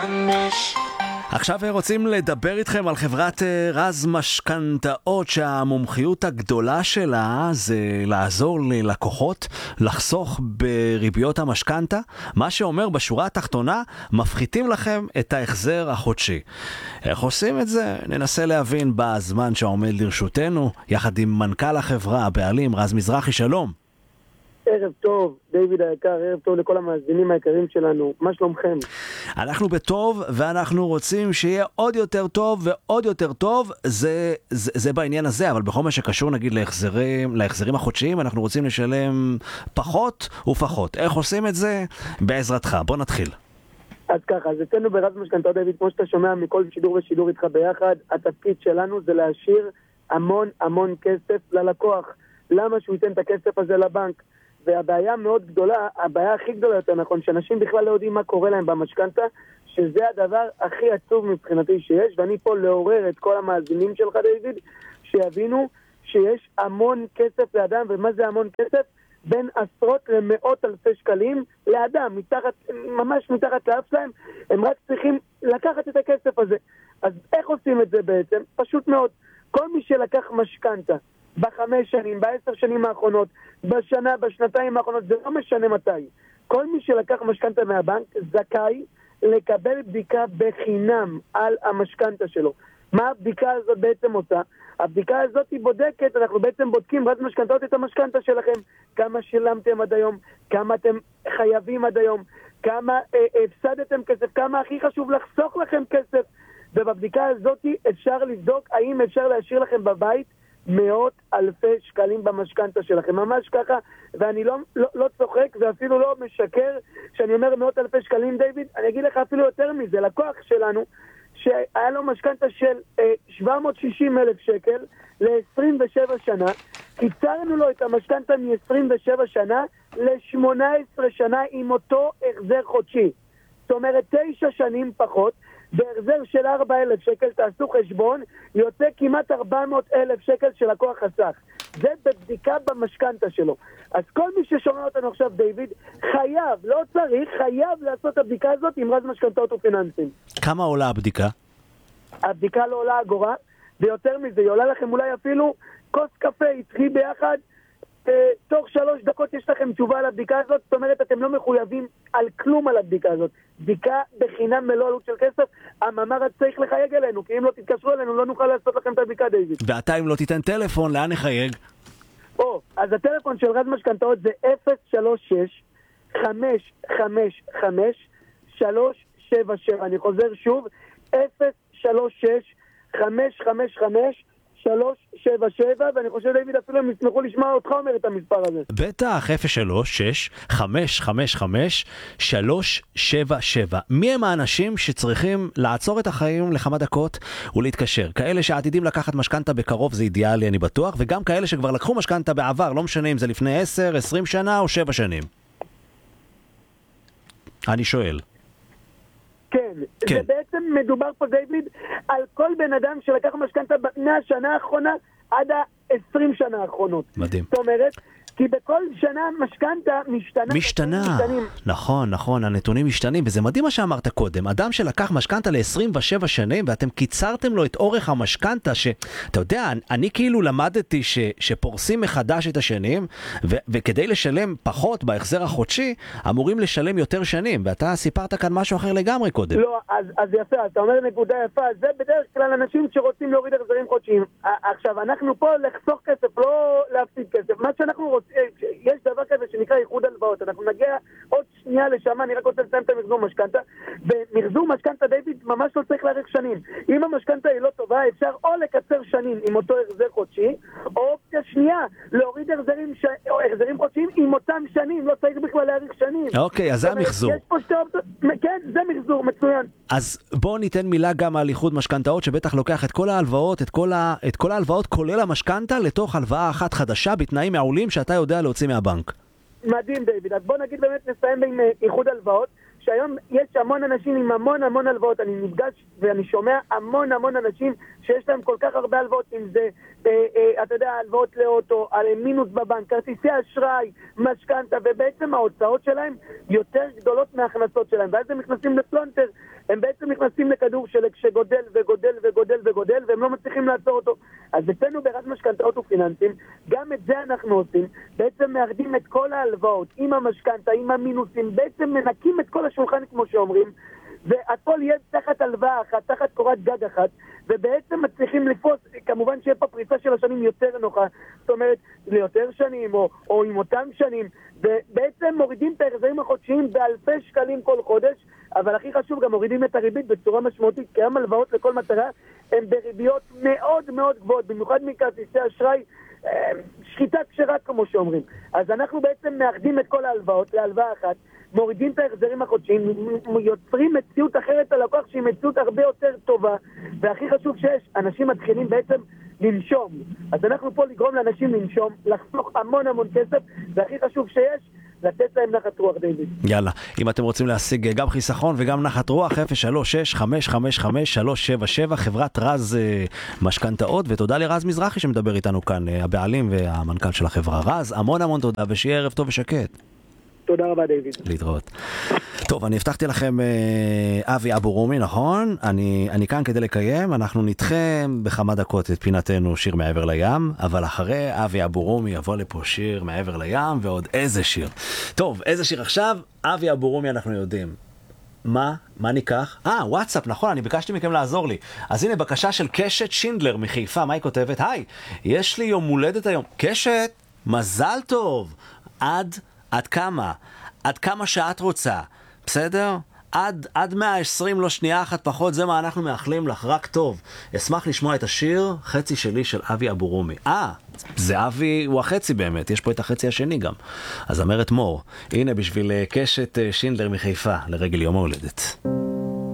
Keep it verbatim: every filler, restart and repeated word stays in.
חמש. עכשיו רוצים לדבר איתכם על חברת רז משכנתאות שהמומחיות הגדולה שלה זה לעזור ללקוחות לחסוך בריביות המשכנתה, מה שאומר בשורה התחתונה מפחיתים לכם את ההחזר החודשי. איך עושים את זה? ננסה להבין בזמן שעומד לרשותנו יחד עם מנכ"ל החברה, הבעלים רז מזרחי. שלום. ערב טוב, דיוויד היקר, ערב טוב לכל המאזינים היקרים שלנו. מה שלומכם? אנחנו בטוב, ואנחנו רוצים שיהיה עוד יותר טוב ועוד יותר טוב. זה, זה, זה בעניין הזה, אבל בכל מה שקשור נגיד להחזרים, להחזרים החודשיים, אנחנו רוצים לשלם פחות ופחות. איך עושים את זה? בעזרתך. בוא נתחיל. אז ככה, אז אצלנו ברז משכנתאות, דיוויד, כמו שאתה שומע מכל שידור ושידור איתך ביחד, התפקיד שלנו זה להשאיר המון המון כסף ללקוח. למה שהוא ייתן את הכסף הזה לבנק? והבעיה מאוד גדולה, הבעיה הכי גדולה יותר נכון, שאנשים בכלל לא יודעים מה קורה להם במשכנתה, שזה הדבר הכי עצוב מבחינתי שיש, ואני פה לעורר את כל המאזינים שלך, דיוויד, שיבינו שיש המון כסף לאדם, ומה זה המון כסף? בין עשרות למאות אלפי שקלים לאדם, מתחת, ממש מתחת לאף שלהם, הם רק צריכים לקחת את הכסף הזה. אז איך עושים את זה בעצם? פשוט מאוד. כל מי שלקח משכנתה, בחמש שנים, בעשר שנים האחרונות, בשנה, בשנתיים האחרונות, זה לא משנה מתי. כל מי שלקח משכנתה מהבנק זכאי לקבל בדיקה בחינם על המשכנתה שלו. מה הבדיקה הזאת בעצם עושה? הבדיקה הזאת היא בודקת, אנחנו בעצם בודקים רז משכנתאות את המשכנתה שלכם, כמה שילמתם עד היום, כמה אתם חייבים עד היום, כמה אה, הפסדתם כסף, כמה הכי חשוב לחסוך לכם כסף, ובבדיקה הזאת אפשר לבדוק האם אפשר להשאיר לכם בבית מאות אלפי שקלים במשכנתה שלכם, ממש ככה, ואני לא, לא, לא צוחק ואפילו לא משקר שאני אומר מאות אלפי שקלים, דיוויד. אני אגיד לך אפילו יותר מזה, לקוח שלנו שהיה לו משכנתה של אה, שבע מאות ושישים אלף שקל ל-עשרים ושבע שנה, קיצרנו לו את המשכנתה מ-עשרים ושבע שנה ל-שמונה עשרה שנה עם אותו החזר חודשי, זאת אומרת תשע שנים פחות, בהחזר של ארבעה אלף שקל, תעשו חשבון, יוצא כמעט ארבע מאות אלף שקל של לקוח חסך. זה בבדיקה במשכנתה שלו. אז כל מי ששומע אותנו עכשיו, דיוויד, חייב, לא צריך, חייב לעשות את הבדיקה הזאת עם רז משכנתאות ופיננסים. כמה עולה הבדיקה? הבדיקה לא עולה אגורה, ויותר מזה, היא עולה לכם אולי אפילו כוס קפה, איתכי ביחד, תוך שלוש דקות יש לכם תשובה על הבדיקה הזאת, זאת אומרת אתם לא מחויבים על כלום על הבדיקה הזאת. בדיקה בחינם מלא עלות של כסף, המאמר צריך לחייג אלינו, כי אם לא תתקשרו אלינו לא נוכל לעשות לכם את הבדיקה, דיוויד. ואתה אם לא תיתן טלפון, לאן נחייג? או, אז הטלפון של רז משכנתאות זה אפס שלוש שש חמש חמש חמש שלוש שבע שבע, אני חוזר שוב, אפס שלוש שש חמש חמש חמש שלוש שבע שבע, ואני חושב דיוויד אפילו הם ישמחו לשמוע אותך אומר את המספר הזה. בטח, אפס שלוש שש חמש חמש חמש שלוש שבע שבע. מי הם האנשים שצריכים לעצור את החיים לכמה דקות ולהתקשר? כאלה שעתידים לקחת משכנתה בקרוב, זה אידיאלי אני בטוח, וגם כאלה שכבר לקחו משכנתה בעבר, לא משנה אם זה לפני עשר, עשרים שנה או שבע שנים. אני שואל. כן, כן. זה בעצם מדובר פה, דיוויד, על כל בן אדם שלקח משכנתה מהשנה האחרונה עד ה-עשרים שנה האחרונות. מדהים. זאת אומרת, כי בכל שנה משכנתה משתנה. משתנה, נכון, נכון, הנתונים משתנים, וזה מדהים מה שאמרת קודם. אדם שלקח משכנתה ל-עשרים ושבע שנים, ואתם קיצרתם לו את אורך המשכנתה, שאתה יודע, אני כאילו למדתי ש, שפורסים מחדש את השנים, ו, וכדי לשלם פחות בהחזר החודשי, אמורים לשלם יותר שנים, ואתה סיפרת כאן משהו אחר לגמרי קודם. לא, אז, אז יפה, אתה אומר נקודה יפה, זה בדרך כלל אנשים שרוצים להוריד החזרים חודשיים. עכשיו, אנחנו פה לחסוך כסף, לא להפסיד כסף. מה שאנחנו רוצים, יש דבר כזה שנקרא איחוד הלוואות, אנחנו נגיע עוד שנייה לשם, אני רק רוצה לסיים את המחזור משכנתה. במחזור משכנתה, דיוויד, ממש לא צריך להאריך שנים. אם המשכנתה היא לא טובה, אפשר או לקצר שנים עם אותו החזר חודשי, או אופציה שנייה, להוריד החזרים, ש... או החזרים חודשיים עם אותם שנים, לא צריך בכלל להאריך שנים. אוקיי, אז זה המחזור. יש פה שתי אופציות, כן, זה מחזור, מצוין. אז בואו ניתן מילה גם על איחוד משכנתאות, שבטח לוקח את כל ההלוואות, את כל, ה... את כל ההלוואות כולל המשכנתה, לתוך הלוואה אחת חדשה, בתנאים מעולים שאתה יודע להוציא מהבנק. מדהים, דיוויד. אז בוא נגיד באמת נסיים עם איחוד הלוואות, שהיום יש המון אנשים עם המון המון הלוואות, אני נפגש ואני שומע המון המון אנשים שיש להם כל כך הרבה הלוואות, אם זה, אה, אה, אתה יודע, הלוואות לאוטו, על מינוס בבנק, כרטיסי אשראי, משכנתה, ובעצם ההוצאות שלהם יותר גדולות מההכנסות שלהם, ואז הם נכנסים לפלונטר, הם בעצם נכנסים לכדור שלג שגודל וגודל וגודל וגודל, והם לא מצליחים לעצור אותו. אז אצלנו ברז משכנתאות ופיננסים, גם את זה אנחנו עושים, בעצם מאחדים את כל ההלוואות, עם המשכנתה, עם המינוסים, בעצם מנקים את כל השולחן כמו שאומרים, והכל יהיה תחת הלוואה אחת, תחת קורת גג אחת, ובעצם מצליחים לפרוס, כמובן שיהיה פה פריסה של השנים יותר נוחה, זאת אומרת, ליותר שנים, או, או עם אותם שנים, ובעצם מורידים את ההחזרים החודשיים באלפי שקלים כל חודש, אבל הכי חשוב, גם מורידים את הריבית בצורה משמעותית, כי היום הלוואות לכל מטרה הן בריביות מאוד מאוד גבוהות, במיוחד מכרטיסי אשראי, שחיטה כשרה כמו שאומרים. אז אנחנו בעצם מאחדים את כל ההלוואות להלוואה אחת, מורידים את ההחזרים החודשיים, יוצרים מציאות אחרת ללקוח שהיא מציאות הרבה יותר טובה, והכי חשוב שיש, אנשים מתחילים בעצם לנשום. אז אנחנו פה לגרום לאנשים לנשום, לחסוך המון המון כסף, והכי חשוב שיש, לתת להם נחת רוח, דיוויד. יאללה, אם אתם רוצים להשיג גם חיסכון וגם נחת רוח, אפס שלוש שש חמש חמש חמש שלוש שבע שבע, חברת רז משכנתאות, ותודה לרז מזרחי שמדבר איתנו כאן, הבעלים והמנכ"ל של החברה. רז, המון המון תודה, ושיהיה ערב טוב ושקט. תודה רבה, דיוויד. להתראות. טוב, אני הבטחתי לכם אבי אבו רומי, נכון? אני, אני כאן כדי לקיים, אנחנו נתחם בכמה דקות את פינתנו שיר מעבר לים, אבל אחרי אבי אבו רומי יבוא לפה שיר מעבר לים, ועוד איזה שיר. טוב, איזה שיר עכשיו? אבי אבו רומי אנחנו יודעים. מה? מה ניקח? אה, וואטסאפ, נכון, אני ביקשתי מכם לעזור לי. אז הנה בקשה של קשת שינדלר מחיפה, מה היא כותבת? היי, יש לי יום הולדת היום. קשת, מזל טוב. עד... עד כמה? עד כמה שאת רוצה, בסדר? עד, עד מאה ועשרים, לא שנייה אחת פחות, זה מה אנחנו מאחלים לך, רק טוב. אשמח לשמוע את השיר חצי שלי של אבי אבו רומי. אה, זה אבי, הוא החצי באמת, יש פה את החצי השני גם. אז אמרת מור, הנה בשביל קשת שינדלר מחיפה, לרגל יום ההולדת.